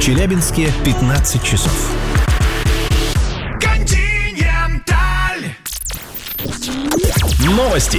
Челябинске 15 часов. Континенталь. Новости.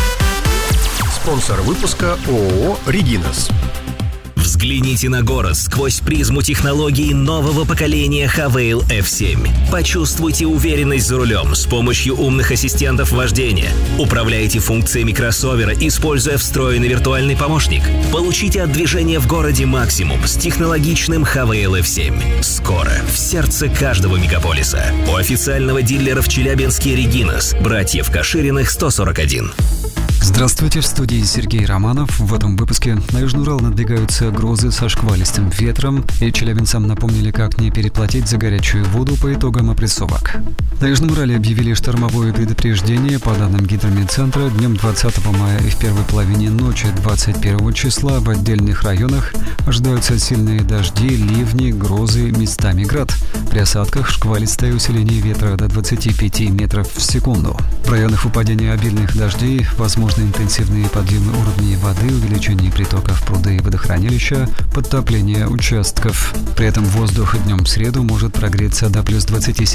Спонсор выпуска ООО «Регинас». Взгляните на город сквозь призму технологий нового поколения Havail F7. Почувствуйте уверенность за рулем с помощью умных ассистентов вождения. Управляйте функциями кроссовера, используя встроенный виртуальный помощник. Получите от движения в городе максимум с технологичным Havail F7. Скоро в сердце каждого мегаполиса. У официального дилера в Челябинске «Регинас», братьев Кашириных, 141. Здравствуйте, в студии Сергей Романов. В этом выпуске на Южный Урал надвигаются грозы со шквалистым ветром, и челябинцам напомнили, как не переплатить за горячую воду по итогам опрессовок. На Южном Урале объявили штормовое предупреждение. По данным Гидрометцентра, днем 20 мая и в первой половине ночи 21 числа в отдельных районах ожидаются сильные дожди, ливни, грозы, местами град. При осадках шквалистое усиление ветра до 25 метров в секунду. В районах выпадения обильных дождей возможны интенсивные подъемы уровней воды, увеличение притоков пруды и водохранилища, подтопление участков. При этом воздух днем в среду может прогреться до плюс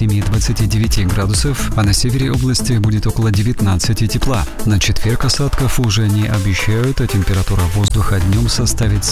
27-29 градусов, а на севере области будет около 19 тепла. На четверг осадков уже не обещают, а температура воздуха днем составит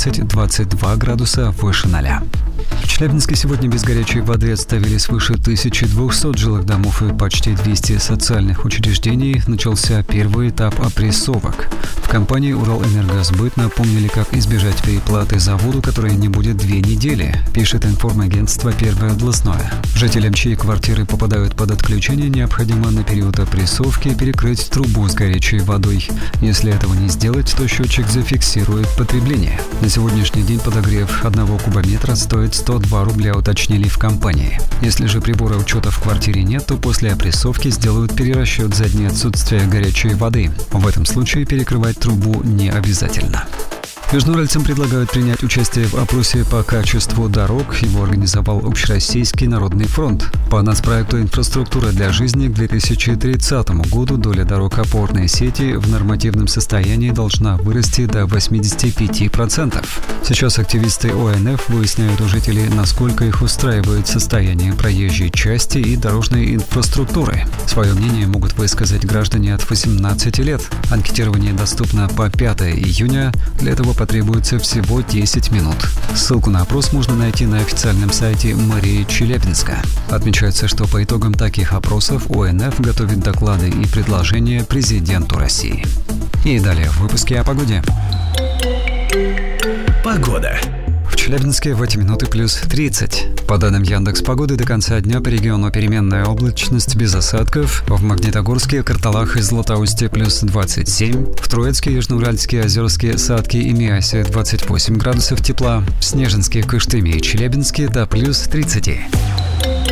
17-22 градуса выше 0. В Челябинске сегодня без горячей воды отставили свыше 1200 жилых домов и почти 200 социальных учреждений. Начался первый этап опрессовок. В компании «Уралэнергосбыт» напомнили, как избежать переплаты за воду, которая не будет 2 недели, пишет информагентство «Первое областное». Жителям, чьи квартиры попадают под отключение, необходимо на период опрессовки перекрыть трубу с горячей водой. Если этого не сделать, то счетчик зафиксирует потребление. На сегодняшний день подогрев 1 кубометра стоит 102 рубля, уточнили в компании. Если же прибора учета в квартире нет, то после опрессовки сделают перерасчет за дни отсутствия горячей воды. В этом случае перекрывать трубу не обязательно. Южноуральцам предлагают принять участие в опросе по качеству дорог. Его организовал Общероссийский народный фронт. По нацпроекту «Инфраструктура для жизни» к 2030 году доля дорог опорной сети в нормативном состоянии должна вырасти до 85%. Сейчас активисты ОНФ выясняют у жителей, насколько их устраивает состояние проезжей части и дорожной инфраструктуры. Свое мнение могут высказать граждане от 18 лет. Анкетирование доступно по 5 июня. Для этого потребуется всего 10 минут. Ссылку на опрос можно найти на официальном сайте мэрии Челябинска. Отмечается, что по итогам таких опросов ОНФ готовит доклады и предложения президенту России. И далее в выпуске о погоде. Погода. В Челябинске в эти минуты плюс 30. По данным Яндекс.Погоды, до конца дня по региону переменная облачность без осадков. В Магнитогорске, Карталах и Златоусте плюс 27. В Троицке, Южноуральске, Озерске, Сатке и Миасе 28 градусов тепла. В Снежинске, Кыштыме и Челябинске до плюс 30.